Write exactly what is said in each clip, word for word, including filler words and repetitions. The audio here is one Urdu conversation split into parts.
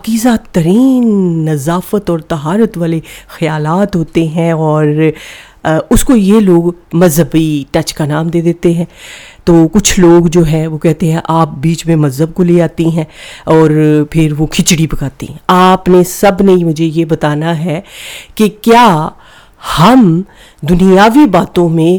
پاکیزہ ترین نظافت اور طہارت والے خیالات ہوتے ہیں، اور اس کو یہ لوگ مذہبی ٹچ کا نام دے دیتے ہیں. تو کچھ لوگ جو ہے وہ کہتے ہیں آپ بیچ میں مذہب کو لے آتی ہیں اور پھر وہ کھچڑی پکاتی ہیں. آپ نے سب نے مجھے یہ بتانا ہے کہ کیا ہم دنیاوی باتوں میں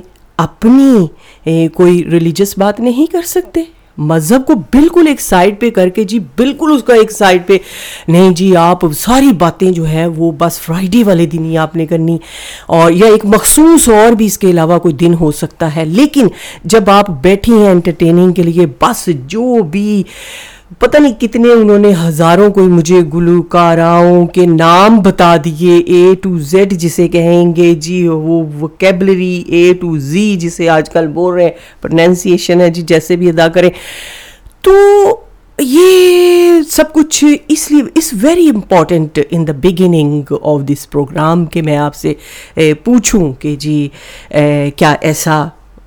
اپنی کوئی ریلیجس بات نہیں کر سکتے؟ مذہب کو بالکل ایک سائڈ پہ کر کے جی بالکل اس کا ایک سائڈ پہ نہیں جی آپ ساری باتیں جو ہے وہ بس فرائیڈے والے دن ہی آپ نے کرنی، اور یا ایک مخصوص اور بھی اس کے علاوہ کوئی دن ہو سکتا ہے. لیکن جب آپ بیٹھی ہیں انٹرٹیننگ کے لیے، بس جو بھی پتہ نہیں کتنے انہوں نے ہزاروں کوئی مجھے گلوکاراؤں کے نام بتا دیے، اے ٹو زیڈ جسے کہیں گے جی، وہ ووکیبلری اے ٹو زی جسے آج کل بول رہے ہیں، پروننسیشن ہے جی جیسے بھی ادا کریں. تو یہ سب کچھ اس لیے اس very important in the beginning of this programme کہ میں آپ سے پوچھوں کہ جی کیا ایسا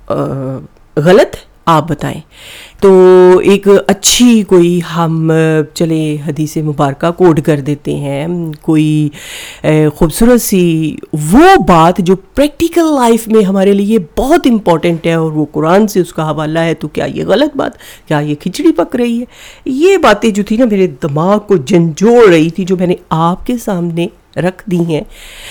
غلط ہے؟ آپ بتائیں. تو ایک اچھی کوئی ہم چلے حدیث مبارکہ کوڈ کر دیتے ہیں، کوئی خوبصورت سی وہ بات جو پریکٹیکل لائف میں ہمارے لیے بہت امپورٹنٹ ہے اور وہ قرآن سے اس کا حوالہ ہے. تو کیا یہ غلط بات، کیا یہ کھچڑی پک رہی ہے؟ یہ باتیں جو تھی نا میرے دماغ کو جھنجھوڑ رہی تھی، جو میں نے آپ کے سامنے رکھ دی ہیں.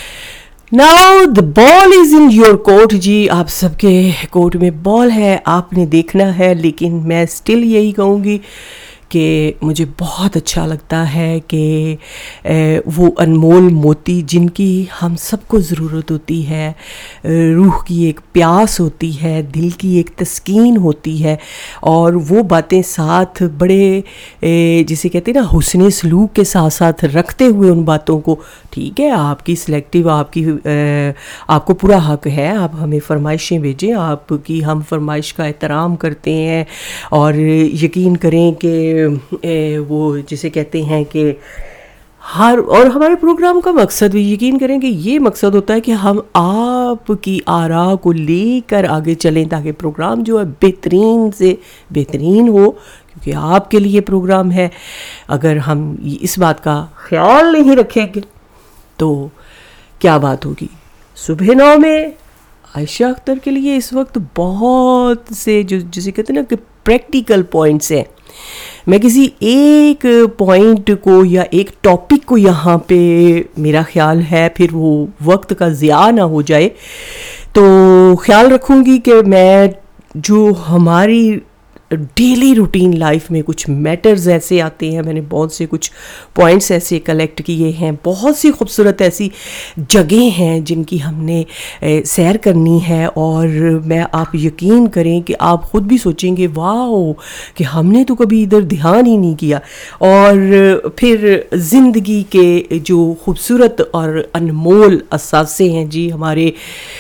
Now the ball is in your court جی، آپ سب کے کورٹ میں بال ہے، آپ نے دیکھنا ہے. لیکن میں اسٹل یہی کہوں گی کہ مجھے بہت اچھا لگتا ہے کہ وہ انمول موتی جن کی ہم سب کو ضرورت ہوتی ہے، روح کی ایک پیاس ہوتی ہے، دل کی ایک تسکین ہوتی ہے، اور وہ باتیں ساتھ بڑے جسے کہتے ہیں نا حسن سلوک کے ساتھ ساتھ رکھتے ہوئے ان باتوں کو. ٹھیک ہے آپ کی سلیکٹیو، آپ کی آپ کو پورا حق ہے، آپ ہمیں فرمائشیں بھیجیں، آپ کی ہم فرمائش کا احترام کرتے ہیں. اور یقین کریں کہ وہ جسے کہتے ہیں کہ ہر اور ہمارے پروگرام کا مقصد بھی یقین کریں کہ یہ مقصد ہوتا ہے کہ ہم آپ کی آراء کو لے کر آگے چلیں تاکہ پروگرام جو ہے بہترین سے بہترین ہو، کیونکہ آپ کے لیے پروگرام ہے. اگر ہم اس بات کا خیال نہیں رکھیں گے تو کیا بات ہوگی. صبح نو میں عائشہ اختر کے لیے اس وقت بہت سے جو جسے کہتے ہیں نا کہ پریکٹیکل پوائنٹس ہیں. میں کسی ایک پوائنٹ کو یا ایک ٹاپک کو یہاں پہ میرا خیال ہے پھر وہ وقت کا ضیاع نہ ہو جائے تو خیال رکھوں گی کہ میں جو ہماری ڈیلی روٹین لائف میں کچھ میٹرز ایسے آتے ہیں، میں نے بہت سے کچھ پوائنٹس ایسے کلیکٹ کیے ہیں، بہت سی خوبصورت ایسی جگہیں ہیں جن کی ہم نے سیر کرنی ہے. اور میں آپ یقین کریں کہ آپ خود بھی سوچیں گے واو کہ ہم نے تو کبھی ادھر دھیان ہی نہیں کیا. اور پھر زندگی کے جو خوبصورت اور انمول اثاثے ہیں جی، ہمارے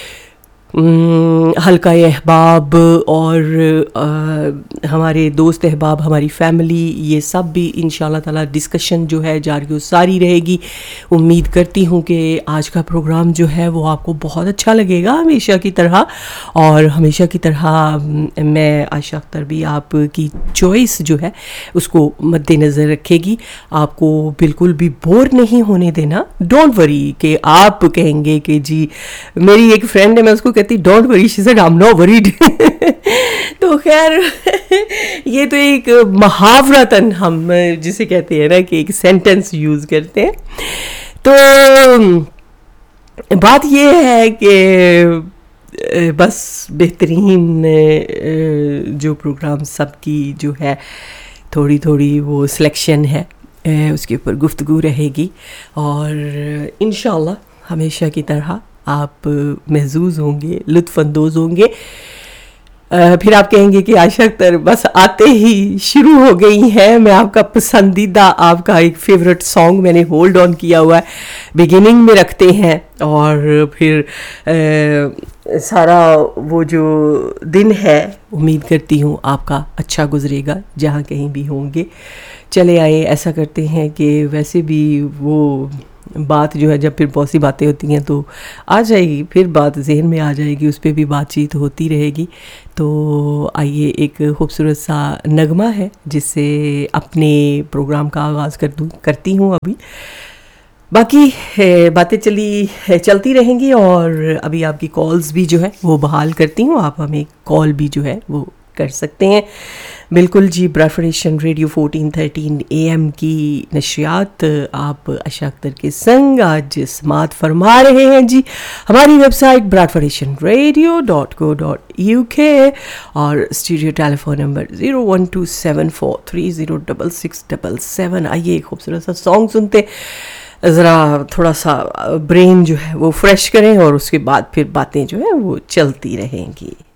حلقہ احباب اور ہمارے دوست احباب، ہماری فیملی، یہ سب بھی انشاءاللہ تعالی ڈسکشن جو ہے جاری و ساری رہے گی. امید کرتی ہوں کہ آج کا پروگرام جو ہے وہ آپ کو بہت اچھا لگے گا ہمیشہ کی طرح. اور ہمیشہ کی طرح میں عائشہ اختر بھی آپ کی چوائس جو ہے اس کو مد نظر رکھے گی، آپ کو بالکل بھی بور نہیں ہونے دینا. ڈونٹ وری کہ آپ کہیں گے کہ جی میری ایک فرینڈ ہے، میں اس کو کہتی don't worry, she said I am not worried. تو خیر یہ تو ایک محاورتاً ہم جسے کہتے ہیں نا کہ ایک سینٹنس یوز کرتے ہیں. تو بات یہ ہے کہ بس بہترین جو پروگرام سب کی جو ہے تھوڑی تھوڑی وہ سلیکشن ہے اس کے اوپر گفتگو رہے گی، اور انشاءاللہ ہمیشہ کی طرح آپ محظوظ ہوں گے، لطف اندوز ہوں گے. پھر آپ کہیں گے کہ عائشہ اختر بس آتے ہی شروع ہو گئی ہیں، میں آپ کا پسندیدہ آپ کا ایک فیوریٹ سانگ میں نے ہولڈ آن کیا ہوا ہے، بگننگ میں رکھتے ہیں، اور پھر سارا وہ جو دن ہے امید کرتی ہوں آپ کا اچھا گزرے گا جہاں کہیں بھی ہوں گے. چلے آئے ایسا کرتے ہیں کہ ویسے بھی وہ بات جو ہے جب پھر بہت سی باتیں ہوتی ہیں تو آ جائے گی، پھر بات ذہن میں آ جائے گی، اس پہ بھی بات چیت ہوتی رہے گی. تو آئیے ایک خوبصورت سا نغمہ ہے جس سے اپنے پروگرام کا آغاز کر دوں کرتی ہوں. ابھی باقی باتیں چلی چلتی رہیں گی اور ابھی آپ کی کالز بھی جو ہے وہ بحال کرتی ہوں. آپ ہمیں کال بھی جو ہے وہ کر سکتے ہیں. بالکل جی، براڈفریشن radio fourteen thirteen A M کی نشریات آپ عائشہ اختر کے سنگ آج سماعت فرما رہے ہیں جی. ہماری ویب سائٹ براڈفریشن ریڈیو ڈاٹ کو ڈاٹ یو کے اور studio tele phone number zero one to seven four three zero double six double seven. آئیے ایک خوبصورت سا سانگ سنتے، ذرا تھوڑا سا برین جو ہے وہ فریش کریں اور اس کے بعد پھر باتیں جو ہیں وہ چلتی رہیں گی.